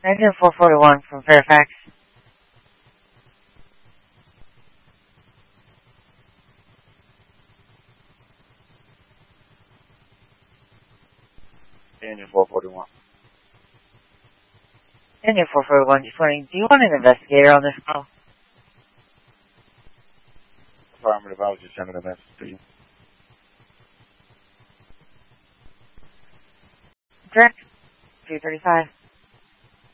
Engine 441 from Fairfax. Engine 441. Engine 441, just wondering, do you want an investigator on this call? Affirmative, I was just sending a message to you. Direct 235.